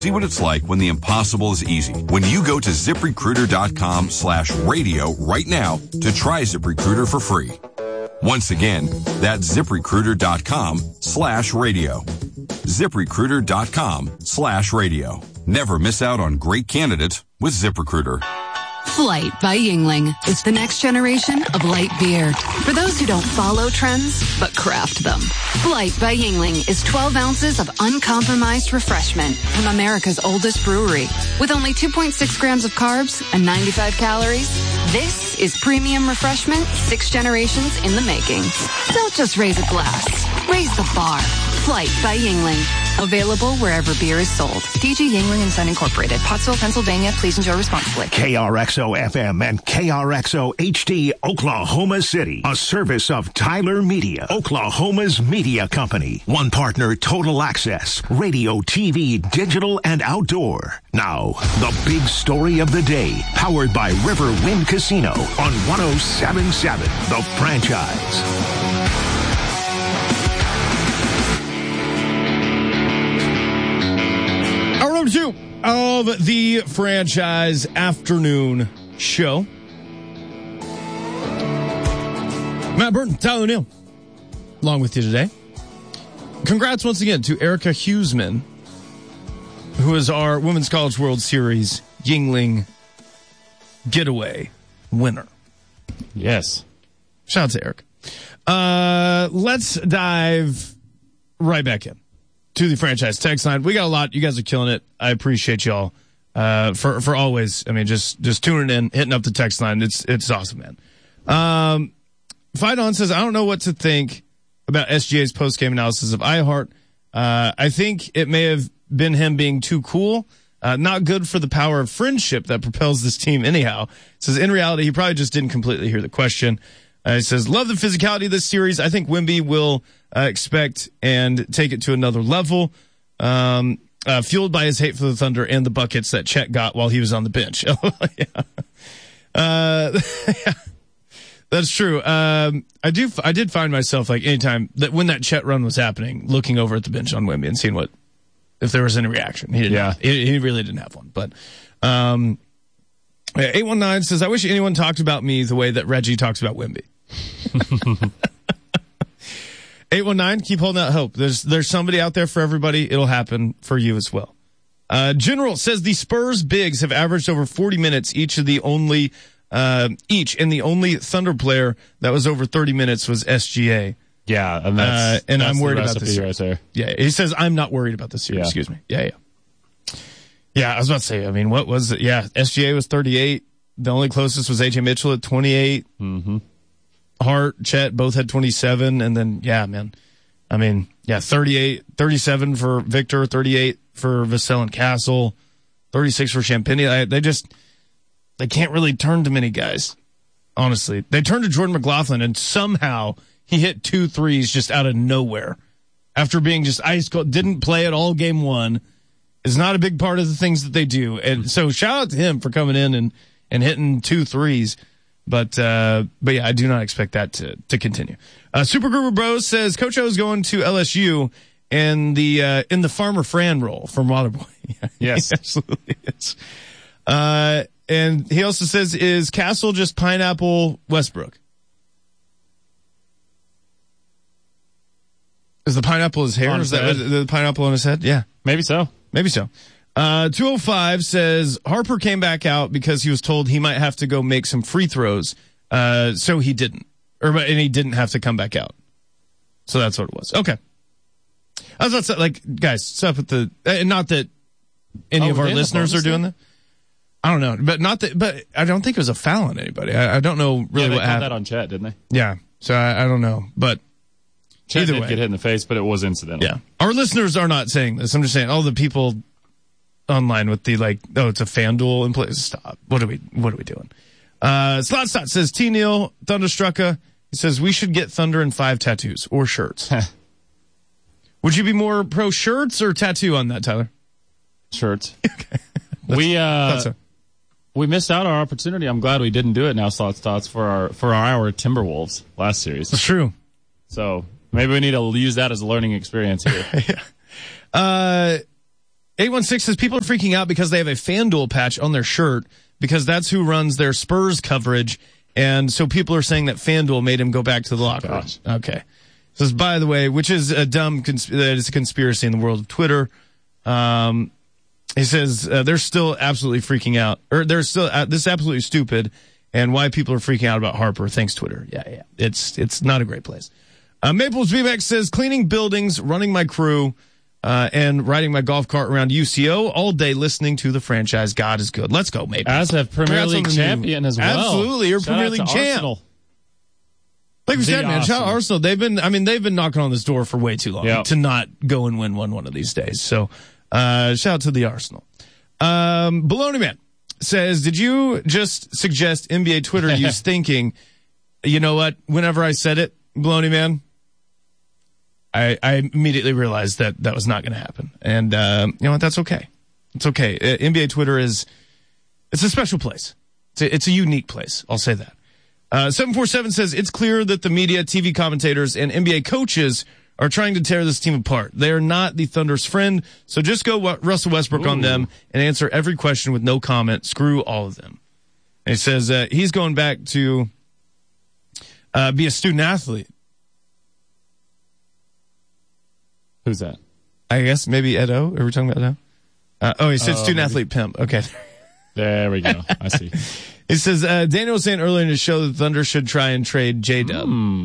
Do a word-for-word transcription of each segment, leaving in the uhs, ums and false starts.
See what it's like when the impossible is easy. When you go to ZipRecruiter.com slash radio right now to try ZipRecruiter for free. Once again, that's ZipRecruiter.com slash radio. ZipRecruiter.com slash radio. Never miss out on great candidates with ZipRecruiter. Flight by Yuengling is the next generation of light beer. For those who don't follow trends, but craft them. Flight by Yuengling is twelve ounces of uncompromised refreshment from America's oldest brewery. With only two point six grams of carbs and ninety-five calories, this is premium refreshment six generations in the making. Don't just raise a glass, raise the bar. Flight by Yuengling. Available wherever beer is sold. D G Yuengling and Son Incorporated. Pottsville, Pennsylvania. Please enjoy responsibly. K R X O F M and K R X O H D, Oklahoma City. A service of Tyler Media, Oklahoma's media company. One partner, Total Access. Radio, T V, digital, and outdoor. Now, the big story of the day. Powered by Riverwind Casino on one oh seven point seven, The Franchise. Two of the Franchise Afternoon Show. Matt Burton, Tyler Neal, along with you today. Congrats once again to Erica Huseman, who is our Women's College World Series Yuengling Getaway winner. Yes. Shout out to Eric. Uh, let's dive right back in to the Franchise text line. We got a lot. You guys are killing it. I appreciate y'all uh, for for always. I mean, just just tuning in, hitting up the text line. It's it's awesome, man. Um, Fidon says, I don't know what to think about S G A's post game analysis of iHeart. Uh, I think it may have been him being too cool. Uh, not good for the power of friendship that propels this team. Anyhow, says in reality he probably just didn't completely hear the question. Uh, he says, love the physicality of this series. I think Wemby will uh, expect and take it to another level, um, uh, fueled by his hate for the Thunder and the buckets that Chet got while he was on the bench. yeah. Uh, yeah. That's true. Um, I do. I did find myself like anytime that when that Chet run was happening, looking over at the bench on Wemby and seeing what, if there was any reaction. He didn't. Yeah. Have, he, he really didn't have one, but, um, eight one nine says, I wish anyone talked about me the way that Reggie talks about Wemby. eight one nine, keep holding out hope. There's there's somebody out there for everybody. It'll happen for you as well. Uh, General says the Spurs bigs have averaged over forty minutes each of the only uh, each, and the only Thunder player that was over thirty minutes was S G A. Yeah, and that's uh, and that's I'm worried the about this right there. Yeah, he says I'm not worried about this series. Yeah. Excuse me. Yeah, yeah. Yeah, I was about to say, I mean, what was it? Yeah, S G A was thirty-eight. The only closest was A J Mitchell at twenty-eight. Mm-hmm. Hart, Chet, both had twenty-seven. And then, yeah, man. I mean, yeah, thirty-eight, thirty-seven for Victor, thirty-eight for Vassell and Castle, thirty-six for Champagny. I, they just, they can't really turn to many guys, honestly. They turned to Jordan McLaughlin, and somehow he hit two threes just out of nowhere after being just ice cold. Didn't play at all game one. Is not a big part of the things that they do. And so shout out to him for coming in and, and hitting two threes. But, uh, but yeah, I do not expect that to, to continue. Uh, Super Guru Bros says Coach O is going to L S U in the, uh, in the Farmer Fran role from Waterboy. yeah, yes. He absolutely is. Uh, and he also says, is Castle just Pineapple Westbrook? Is the pineapple his hair? On Is his that head. the pineapple on his head? Yeah. Maybe so. Maybe so. Uh, two oh five says Harper came back out because he was told he might have to go make some free throws. Uh, so he didn't, or, and he didn't have to come back out. So that's what it was. Okay. I was about to say, like, guys, stop with the, and not that any Oh, of our they have a listeners are bonus doing there? that. I don't know, but not that, but I don't think it was a foul on anybody. I, I don't know really yeah, they what called happened. that on Chet, didn't they? Yeah. So I, I don't know, but Chet either did way. get hit in the face, but it was incidental. Yeah. Our listeners are not saying this. I'm just saying all the people online with the like, oh, it's a FanDuel in place. Stop. What are we, what are we doing? Uh, Slot Slot says T Neal Thunderstrucka. He says we should get Thunder in five tattoos or shirts. Would you be more pro shirts or tattoo on that, Tyler? Shirts. okay. We, uh, so. we missed out on our opportunity. I'm glad we didn't do it now, Slots Thoughts, for our, for our, our Timberwolves last series. That's true. So maybe we need to use that as a learning experience here. yeah. Uh, eight one six says people are freaking out because they have a FanDuel patch on their shirt because that's who runs their Spurs coverage. And so people are saying that FanDuel made him go back to the locker room. Gosh. Okay. Says, by the way, which is a dumb, cons- that is a conspiracy in the world of Twitter. Um, he says, uh, they're still absolutely freaking out, or they're still, uh, this is absolutely stupid. And why people are freaking out about Harper. Thanks, Twitter. Yeah, yeah. It's, it's not a great place. Uh, Maples V MAX says, cleaning buildings, running my crew, uh, and riding my golf cart around U C O all day listening to the franchise. God is good. Let's go, Maples. As a Premier Congrats League on the champion new- as well. Absolutely. You're a Shout Premier out League to champ. Arsenal. Like we The said, man, shout out Arsenal. Arsenal. They've been, I mean, they've been knocking on this door for way too long Yep. to not go and win one one of these days. So, uh, shout out to the Arsenal. Um, Baloney Man says, did you just suggest N B A Twitter use thinking, you know what, whenever I said it, Baloney Man, I, I immediately realized that that was not going to happen. And, um, you know what? That's okay. It's okay. Uh, N B A Twitter is, it's a special place. It's a, it's a unique place. I'll say that. Uh, seven four seven says, it's clear that the media, T V commentators, and N B A coaches are trying to tear this team apart. They are not the Thunder's friend. So just go what Russell Westbrook Ooh. on them and answer every question with no comment. Screw all of them. And he says, uh, he's going back to, uh, be a student athlete. Who's that? I guess maybe Ed O. Are we talking about Ed O? Uh, oh, he said Oh, student maybe. athlete pimp. Okay. There we go. I see. It says, uh, Daniel was saying earlier in his show that Thunder should try and trade J-Dub. Hmm.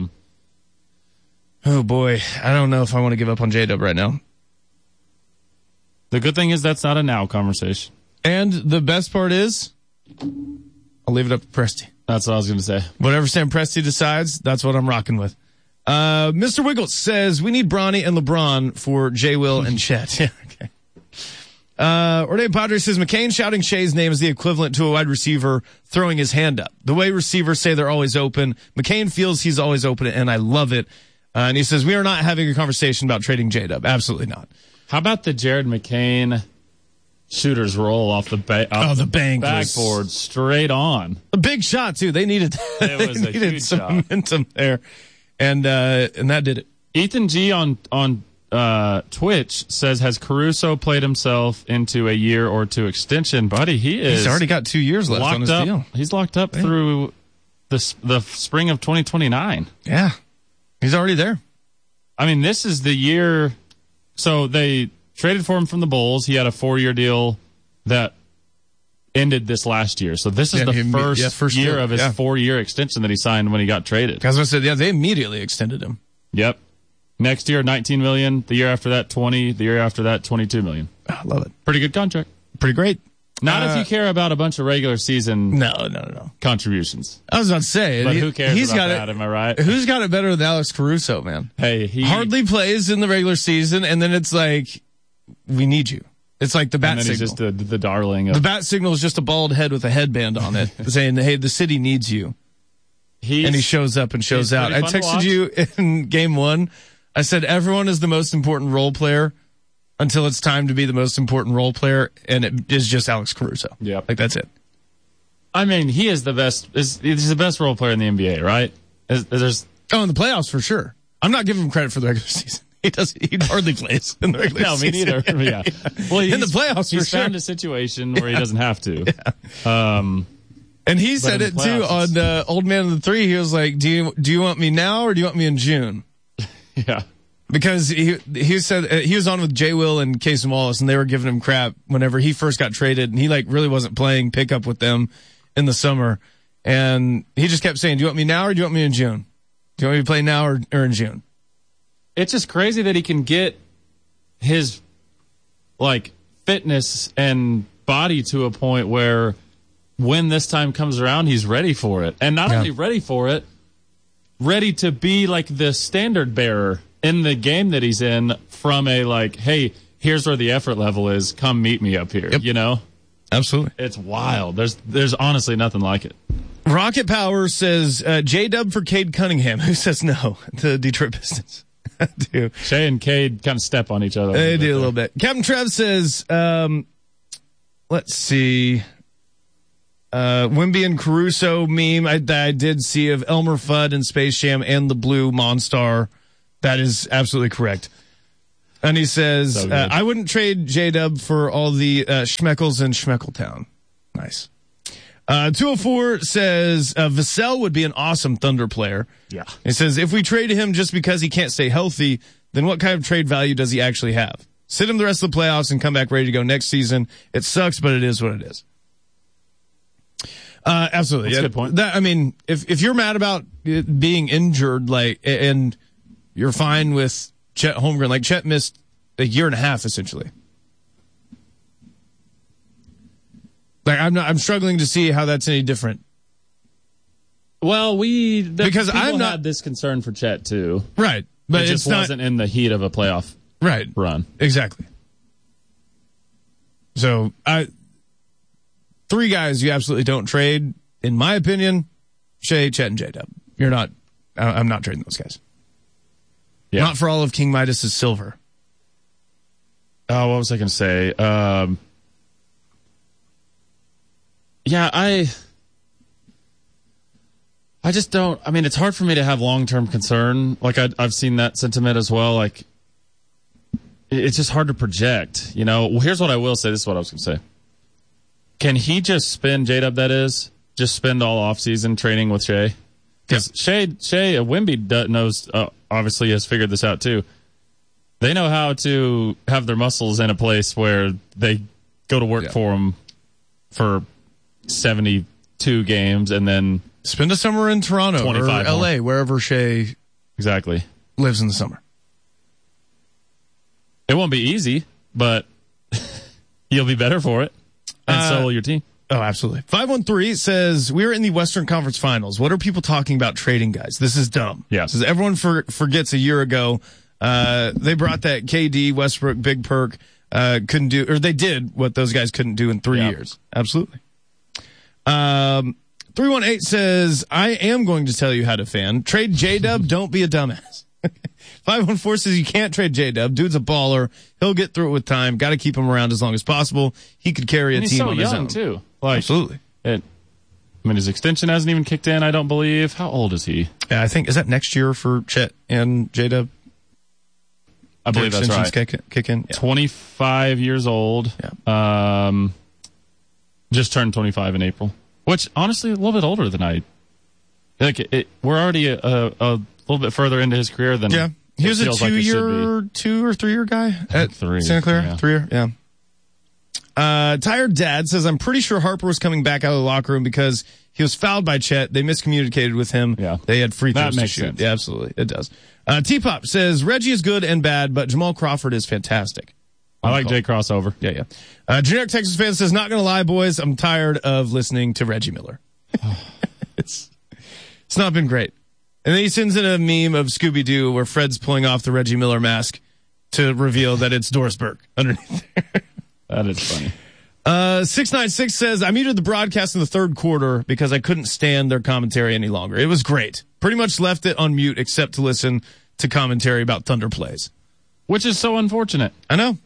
Oh boy. I don't know if I want to give up on J-Dub right now. The good thing is that's not a now conversation. And the best part is, I'll leave it up to Presti. That's what I was going to say. Whatever Sam Presti decides, that's what I'm rocking with. Uh, Mister Wiggles says, we need Bronny and LeBron for J. Will and Chet. Yeah, okay. Uh, Orday Padre says, McCain shouting Shea's name is the equivalent to a wide receiver throwing his hand up. The way receivers say they're always open, McCain feels he's always open, and I love it. Uh, and he says, we are not having a conversation about trading J-Dub. Absolutely not. How about the Jared McCain shooter's roll off the ba- off Oh, the bank was- backboard straight on? A big shot, too. They needed, It they was a needed huge some shot. momentum there. And, uh, and that did it. Ethan G on on uh, Twitch says, has Caruso played himself into a year or two extension? Buddy, he is He's already got two years left on locked his up. deal. He's locked up through the s- the spring of twenty twenty-nine. Yeah. He's already there. I mean, this is the year. So they traded for him from the Bulls. He had a four-year deal that ended this last year. So this is Yeah, the he- first, yeah, first year year, of his yeah. four-year extension that he signed when he got traded. Because I said, yeah, they immediately extended him. Yep. Next year, nineteen million. The year after that, twenty. The year after that, twenty-two million. I love it. Pretty good contract. Pretty great. Not Uh, if you care about a bunch of regular season No, no, no, no. contributions. I was about to say. But he- who cares he's about got that? it. Am I right? Who's got it better than Alex Caruso, man? Hey, he Hardly plays in the regular season, and then it's like, we need you. It's like the bat And then he's signal. just the, the darling. the Of, bat signal is just a bald head with a headband on it saying, hey, the city needs you. he's, And he shows up and shows he's out. I pretty fun to texted watch. you in game one. I said, everyone is the most important role player until it's time to be the most important role player, and it is just Alex Caruso. Yep. Like, that's it. I mean, he is the best. Is he's the best role player in the N B A, right? Is, is there's Oh, in the playoffs for sure. I'm not giving him credit for the regular season. He does. He hardly plays in the regular no, me season. neither. yeah. Well, In the he's- playoffs for he's sure. found a situation where he doesn't have to. Um, And he said in it the too playoffs, on uh, Old Man of the Three. He was like, "Do you do you want me now or do you want me in June?" yeah. Because he he said uh, he was on with Jay Will and Casey Wallace, and they were giving him crap whenever he first got traded, and he like really wasn't playing pickup with them in the summer, and he just kept saying, "Do you want me now or do you want me in June? Do you want me to play now or, or in June?" It's just crazy that he can get his like fitness and body to a point where when this time comes around, he's ready for it. And not Yeah. only ready for it, ready to be like the standard bearer in the game that he's in from a like, hey, here's where the effort level is. Come meet me up here. Yep. You know, Absolutely. it's wild. There's, there's honestly nothing like it. Rocket Power says uh, J Dub for Cade Cunningham. Who says no? The Detroit Pistons. do. Shay and Cade kind of step on each other. They bit do a there. little bit. Captain Trev says, um, let's see. Uh, Wimby and Caruso meme I, I did see of Elmer Fudd in Space Jam and the blue Monstar. That is absolutely correct. And he says, So uh, I wouldn't trade J-Dub for all the uh, Schmeckles in Schmeckletown. Nice. Uh, two oh four says, uh, Vassell would be an awesome Thunder player. Yeah. He says, if we trade him just because he can't stay healthy, then what kind of trade value does he actually have? Sit him the rest of the playoffs and come back ready to go next season. It sucks, but it is what it is. Uh, absolutely. That's yeah, a good point. That, I mean, if, if you're mad about it being injured, like, and you're fine with Chet Holmgren, like Chet missed a year and a half essentially. Like I'm not, I'm struggling to see how that's any different. Well, we the because people I'm not had this concern for Chet too, right? But it it's just not, wasn't in the heat of a playoff right run. Exactly. So I, three guys you absolutely don't trade, in my opinion: Shea, Chet, and J-Dub. You're not. I'm not trading those guys. Yeah. Not for all of King Midas's silver. Oh, what was I going to say? Um, yeah, I, I just don't. I mean, it's hard for me to have long-term concern. Like I, I've seen that sentiment as well. Like, it's just hard to project. You know. Well, here's what I will say. This is what I was going to say. Can he just spend J-Dub? That is, just spend all offseason training with Shea? Because Shea, Shea, uh, Wemby does, knows. Uh, obviously, has figured this out too. They know how to have their muscles in a place where they go to work yeah. for them for seventy-two games and then spend a summer in Toronto or L A, more. Wherever Shea exactly lives in the summer. It won't be easy, but you'll be better for it, and uh, so will your team. Oh, absolutely. five one three says, we're in the Western Conference Finals. What are people talking about trading guys? This is dumb. Yeah. Says everyone for, forgets a year ago, uh, they brought that K D, Westbrook, Big Perk, uh, couldn't do, or they did what those guys couldn't do in three yeah. years. Absolutely. Um, three one eight says, I am going to tell you how to fan. Trade J-Dub, don't be a dumbass. five one four says you can't trade J-Dub. Dude's a baller. He'll get through it with time. Got to keep him around as long as possible. He could carry a and team he's so on young his own. too. Like, absolutely. It, I mean, his extension hasn't even kicked in, I don't believe. How old is he? Yeah, I think, is that next year for Chet and J-Dub? I believe that's right. Kick, kick in. Yeah. twenty-five years old. Yeah. Um, just turned twenty-five in April, which honestly a little bit older than I. Like it, it we're already a, a, a little bit further into his career than. Yeah, he was a two-year, like two or three-year guy at three, Santa Clara. Yeah. Three-year, yeah. Uh, Tired Dad says, I'm pretty sure Harper was coming back out of the locker room because he was fouled by Chet. They miscommunicated with him. Yeah. They had free throws that to makes shoot. sense. Yeah, absolutely. It does. Uh, T-Pop says, Reggie is good and bad, but Jamal Crawford is fantastic. I like Jay Crossover. Yeah, yeah. Uh, Generic Texas fan says, not gonna lie, boys, I'm tired of listening to Reggie Miller. it's, it's not been great. And then he sends in a meme of Scooby-Doo where Fred's pulling off the Reggie Miller mask to reveal that it's Doris Burke underneath there. That is funny. Uh, six nine six says, I muted the broadcast in the third quarter because I couldn't stand their commentary any longer. It was great. Pretty much left it on mute except to listen to commentary about Thunder plays. Which is so unfortunate. I know.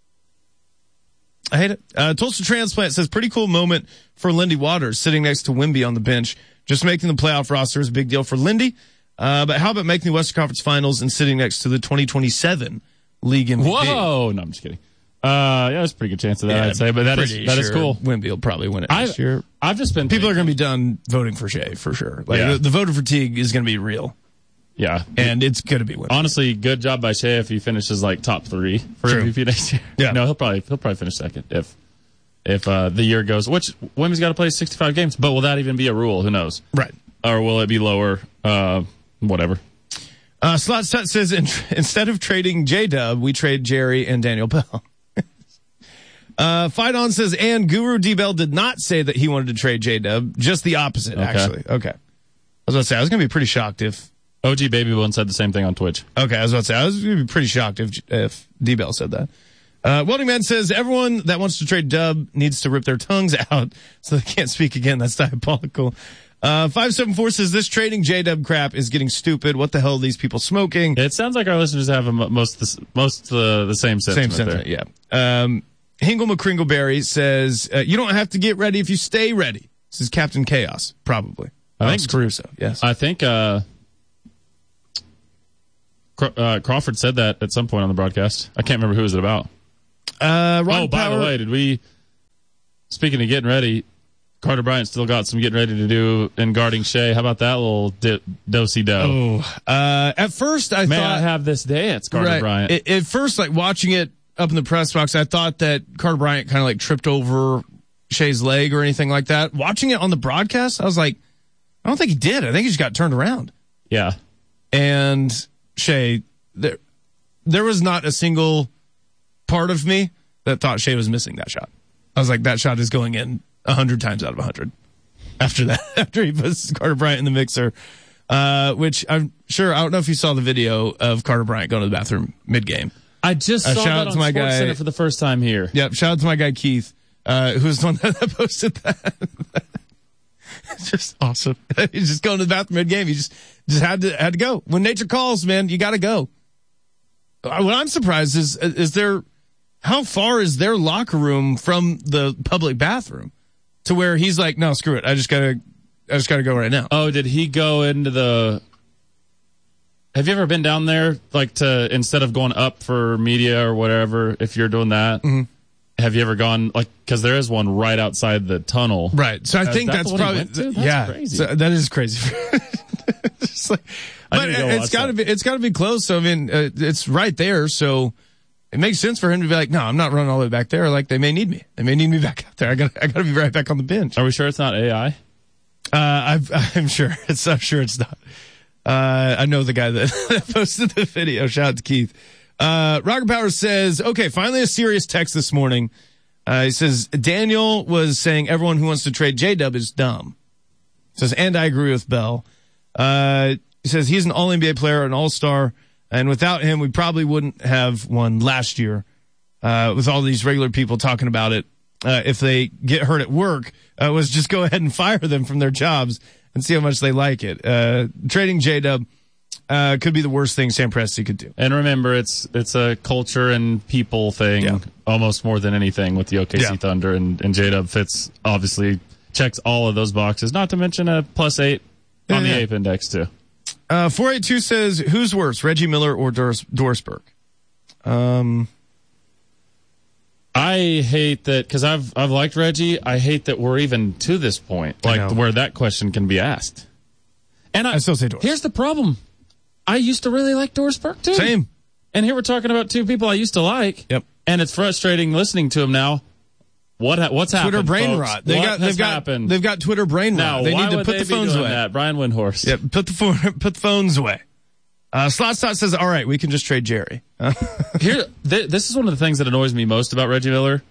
I hate it. Uh, Tulsa Transplant says, pretty cool moment for Lindy Waters sitting next to Wemby on the bench. Just making the playoff roster is a big deal for Lindy. Uh, but how about making the Western Conference Finals and sitting next to the twenty twenty-seven League M V P? Whoa! No, I'm just kidding. Uh, yeah, there's a pretty good chance of that, yeah, I'd say, but that is that sure is cool. Wemby will probably win it I, this year. I've just been people thinking. are going to be done voting for Shea for sure. Like yeah. the, the voter fatigue is going to be real. Yeah, and it's going to be Wemby. Honestly, good job by Shea if he finishes like top three for True. M V P next year. Yeah, no, he'll probably he'll probably finish second if if uh, the year goes. Which Wemby's got to play sixty-five games, but will that even be a rule? Who knows? Right? Or will it be lower? Uh, whatever. Uh, Slot Sut says, in, instead of trading J-Dub, we trade Jerry and Daniel Bell. uh, Fight On says, and Guru D-Bell did not say that he wanted to trade J-Dub, just the opposite, okay. actually. Okay. I was about to say, I was going to be pretty shocked if... O G Baby One said the same thing on Twitch. Okay, I was about to say, I was going to be pretty shocked if if D-Bell said that. Uh, Welding Man says, everyone that wants to trade Dub needs to rip their tongues out so they can't speak again. That's diabolical. Uh, five seven four says, this trading J-Dub crap is getting stupid. What the hell are these people smoking? It sounds like our listeners have a, most the, most uh, the same sentiment. Same sentiment, there. yeah. Um, Hingle McCringleberry says, uh, you don't have to get ready if you stay ready. This is Captain Chaos, probably. I oh, think Caruso, yes. I think uh, Uh, Crawford said that at some point on the broadcast. I can't remember who was it about. Uh, oh, by Power- the way, did we? Speaking of getting ready, Carter Bryant still got some getting ready to do in guarding Shea. How about that little di- do-si-do? Oh, uh, at first I May thought I have this dance, Carter right, Bryant. At, at first, like watching it up in the press box, I thought that Carter Bryant kind of like tripped over Shea's leg or anything like that. Watching it on the broadcast, I was like, I don't think he did. I think he just got turned around. Yeah. And Shea, there, there was not a single part of me that thought Shea was missing that shot. I was like, that shot is going in a hundred times out of a hundred. After that, after he puts Carter Bryant in the mixer, uh, which I'm sure, I don't know if you saw the video of Carter Bryant going to the bathroom mid-game. I just Uh, saw shout that out on to my Sports guy- Center for the first time here. Yep. Shout out to my guy, Keith, uh, who's the one that posted that. It's just awesome. He's just going to the bathroom mid-game. He just, just had to, had to go. When nature calls, man, you got to go. Uh, What I'm surprised is, is there, how far is their locker room from the public bathroom to where he's like, no, screw it. I just gotta, I just gotta go right now. Oh, did he go into the? Have you ever been down there, like to instead of going up for media or whatever? If you're doing that, Mm-hmm. have you ever gone like because there is one right outside the tunnel? Right. So I Uh, think that that's the one he probably, went to? That's yeah, crazy. So that is crazy. Just like, I but need to go it's watch gotta that. be, it's gotta be close. So I mean, uh, it's right there. So it makes sense for him to be like, no, I'm not running all the way back there. Like they may need me. They may need me back out there. I got, I got to be right back on the bench. Are we sure it's not A I? Uh, I've, I'm sure it's, I'm sure it's not. Uh, I know the guy that, that posted the video. Shout out to Keith. Uh, Roger Powers says, okay, finally a serious text this morning. Uh, he says, Daniel was saying everyone who wants to trade J-Dub is dumb. He says, and I agree with Bell. Uh, he says he's an all N B A player, an all-star, and without him, we probably wouldn't have won last year, uh, with all these regular people talking about it. Uh, if they get hurt at work, uh, was just go ahead and fire them from their jobs and see how much they like it. Uh, trading J-Dub, uh, could be the worst thing Sam Presti could do. And remember, it's it's a culture and people thing Yeah. almost more than anything with the O K C Yeah. Thunder, and, and J-Dub fits, obviously, checks all of those boxes, not to mention a plus eight on Yeah, the yeah. A P index, too. Uh, four eighty-two says, who's worse, Reggie Miller or Doris, Dorisberg? Um, I hate that, because I've, I've liked Reggie, I hate that we're even to this point, I like know. where that question can be asked. And I, I still say Doris. Here's the problem. I used to really like Dorisberg, too. Same. And here we're talking about two people I used to like. Yep. And it's frustrating listening to him now. What ha- what's Twitter happened? brain folks? rot. They what got, has they've got, happened? they've got Twitter brain now, rot. They why need to would put they the be phones doing away. that? Brian Windhorst. Yep, put the phone, put the phones away. Uh, Slotstot says, all right, we can just trade Jerry. Uh, Here, th- this is one of the things that annoys me most about Reggie Miller.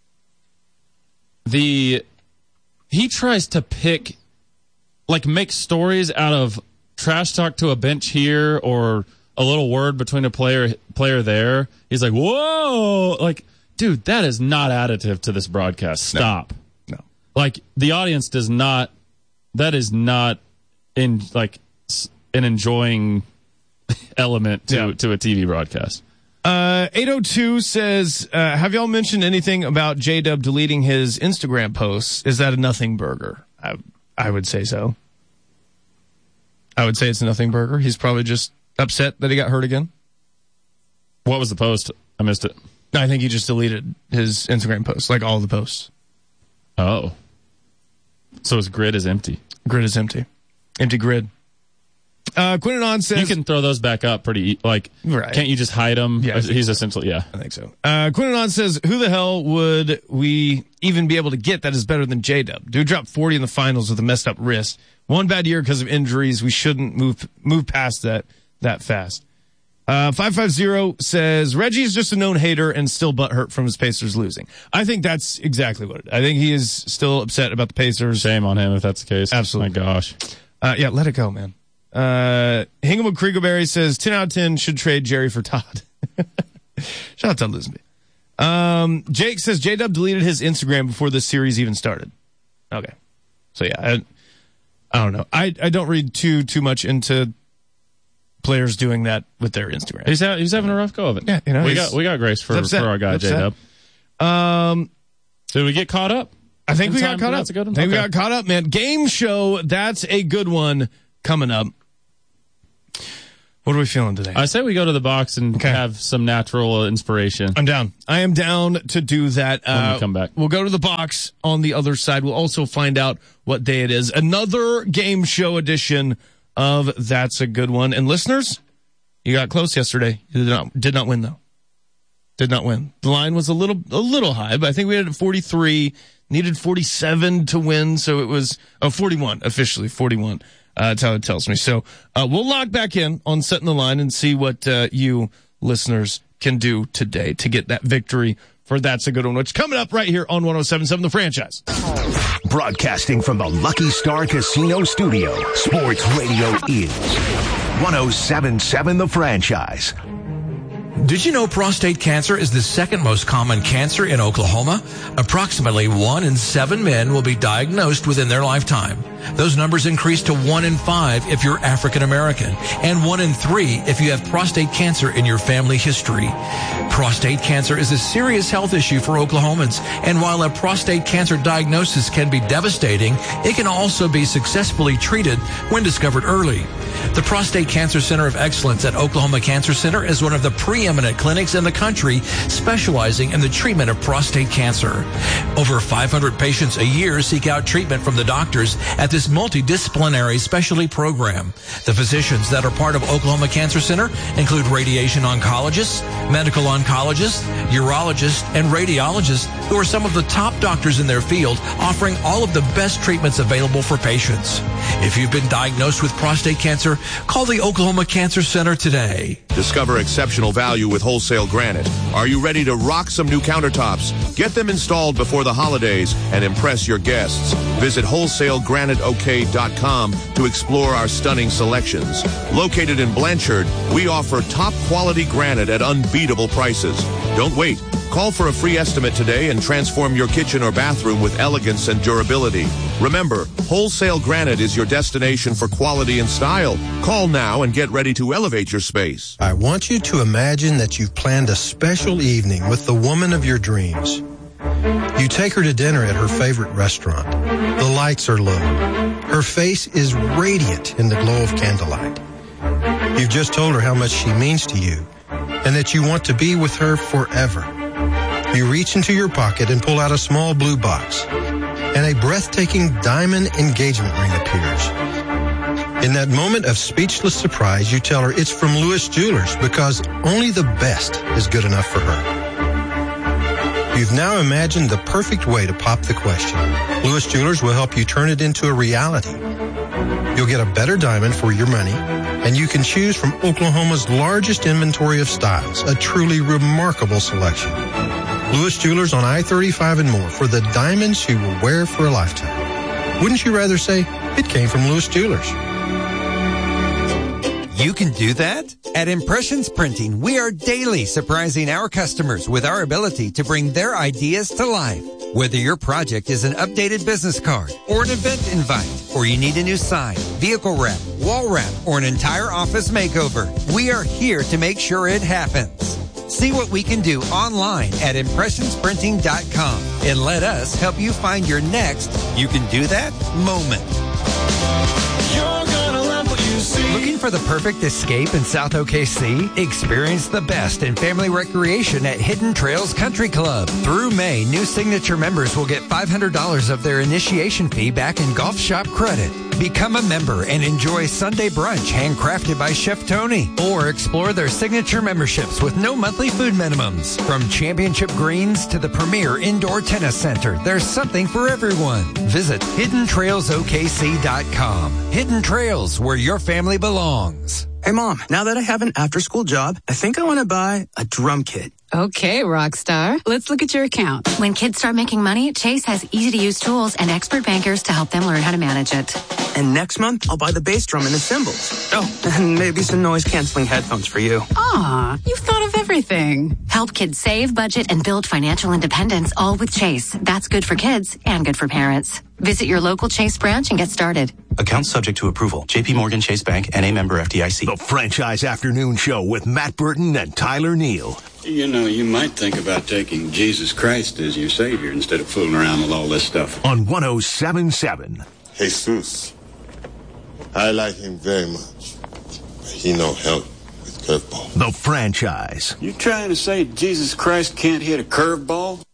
The he tries to pick, like, make stories out of trash talk to a bench here or a little word between a player player there. He's like, whoa, like, dude, that is not additive to this broadcast. Stop. no. Like, the audience does not. That is not in like s- an enjoying element to Yeah. to a T V broadcast. Uh, eight oh two says, uh, have y'all mentioned anything about J-Dub deleting his Instagram posts? Is that a nothing burger? I, I would say so. I would say it's a nothing burger. He's probably just upset that he got hurt again. What was the post? I missed it. I think he just deleted his Instagram posts, like all the posts. Oh. So his grid is empty. Grid is empty. Empty grid. Uh, Quinton says... You can throw those back up pretty, e- like, Right. can't you just hide them? Yeah, I think He's so. essentially, yeah. I think so. Uh, Quinton says, who the hell would we even be able to get that is better than J-Dub? Dude dropped forty in the finals with a messed up wrist. One bad year because of injuries. We shouldn't move move past that that fast. Uh, five five zero says, Reggie's just a known hater and still butthurt from his Pacers losing. I think that's exactly what it is. I think he is still upset about the Pacers. Shame on him if that's the case. Absolutely. My gosh. Uh, yeah, let it go, man. Uh, Hingham Kriegelberry says ten out of ten should trade Jerry for Todd. Shout out to Todd Lisby. Um, Jake says J-Dub deleted his Instagram before this series even started. Okay. So yeah, I, I don't know. I, I don't read too, too much into players doing that with their Instagram. He's ha- he's having a rough go of it. Yeah, you know, we he's- got we got grace for, he's upset. for our guy He's J upset. Dub. Um, Did we get caught up? I think In we got time? caught up. That's a good one? I think we Okay. got caught up, man. Game show, that's a good one coming up. What are we feeling today? I say we go to the box and Okay. have some natural inspiration. I'm down. I am down to do that. When Uh, we come back. We'll go to the box on the other side. We'll also find out what day it is. Another game show edition of That's a Good One. And listeners, you got close yesterday. You did not, did not win, though. Did not win. The line was a little a little high, but I think we had it at forty-three. Needed forty-seven to win, so it was oh, forty-one, officially forty-one. Uh, that's how it tells me. So uh, we'll log back in on Setting the Line and see what uh, you listeners can do today to get that victory for That's a Good One, which is coming up right here on one oh seven point seven The Franchise. Broadcasting from the Lucky Star Casino Studio, Sports Radio is one oh seven point seven The Franchise. Did you know prostate cancer is the second most common cancer in Oklahoma? Approximately one in seven men will be diagnosed within their lifetime. Those numbers increase to one in five if you're African American, and one in three if you have prostate cancer in your family history. Prostate cancer is a serious health issue for Oklahomans, and while a prostate cancer diagnosis can be devastating, it can also be successfully treated when discovered early. The Prostate Cancer Center of Excellence at Oklahoma Cancer Center is one of the preeminent clinics in the country specializing in the treatment of prostate cancer. Over five hundred patients a year seek out treatment from the doctors at this multidisciplinary specialty program. The physicians that are part of Oklahoma Cancer Center include radiation oncologists, medical oncologists, urologists, and radiologists who are some of the top doctors in their field, offering all of the best treatments available for patients. If you've been diagnosed with prostate cancer, call the Oklahoma Cancer Center today. Discover exceptional value with Wholesale Granite. Are you ready to rock some new countertops? Get them installed before the holidays and impress your guests. Visit wholesale granite o k dot com to explore our stunning selections. Located in Blanchard, we offer top quality granite at unbeatable prices. Don't wait. Call for a free estimate today and transform your kitchen or bathroom with elegance and durability. Remember, Wholesale Granite is your destination for quality and style. Call now and get ready to elevate your space. I want you to imagine that you've planned a special evening with the woman of your dreams. You take her to dinner at her favorite restaurant. The lights are low. Her face is radiant in the glow of candlelight. You've just told her how much she means to you and that you want to be with her forever. You reach into your pocket and pull out a small blue box, and a breathtaking diamond engagement ring appears. In that moment of speechless surprise, you tell her it's from Lewis Jewelers because only the best is good enough for her. You've now imagined the perfect way to pop the question. Lewis Jewelers will help you turn it into a reality. You'll get a better diamond for your money, and you can choose from Oklahoma's largest inventory of styles, a truly remarkable selection. Lewis Jewelers on I thirty-five and more for the diamonds you will wear for a lifetime. Wouldn't you rather say it came from Lewis Jewelers? You can do that? At Impressions Printing, we are daily surprising our customers with our ability to bring their ideas to life. Whether your project is an updated business card or an event invite, or you need a new sign, vehicle wrap, wall wrap, or an entire office makeover, we are here to make sure it happens. See what we can do online at impressions printing dot com and let us help you find your next you can do that moment. You're gonna love what you see. Looking for the perfect escape in South O K C? Experience the best in family recreation at Hidden Trails Country Club. Through May, new Signature members will get five hundred dollars of their initiation fee back in golf shop credit. Become a member and enjoy Sunday brunch handcrafted by Chef Tony. Or explore their signature memberships with no monthly food minimums. From championship greens to the premier indoor tennis center, there's something for everyone. Visit hidden trails o k c dot com. Hidden Trails, where your family belongs. Hey, Mom, now that I have an after-school job, I think I want to buy a drum kit. Okay, Rockstar. Let's look at your account. When kids start making money, Chase has easy-to-use tools and expert bankers to help them learn how to manage it. And next month, I'll buy the bass drum and the cymbals. Oh, and maybe some noise-canceling headphones for you. Aw, you've thought of everything. Help kids save, budget, and build financial independence, all with Chase. That's good for kids and good for parents. Visit your local Chase branch and get started. Account subject to approval. J P Morgan Chase Bank, N A member F D I C. The Franchise Afternoon Show with Matt Burton and Tyler Neal. You know, you might think about taking Jesus Christ as your Savior instead of fooling around with all this stuff. On one oh seven point seven. Jesus. I like him very much. But he no help. curveball. The Franchise. You trying to say Jesus Christ can't hit a curveball?